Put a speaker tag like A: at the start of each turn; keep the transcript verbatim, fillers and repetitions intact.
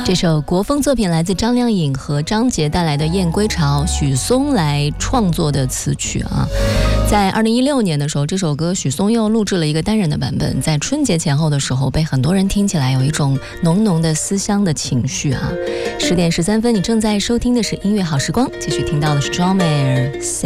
A: 这首国风作品来自张靓颖和张杰带来的《燕归巢》，许嵩来创作的词曲啊。在二零一六年的时候，这首歌许嵩又录制了一个单人的版本，在春节前后的时候，被很多人听起来有一种浓浓的思乡的情绪啊。十点十三分，你正在收听的是音乐好时光，继续听到的是 John Mayer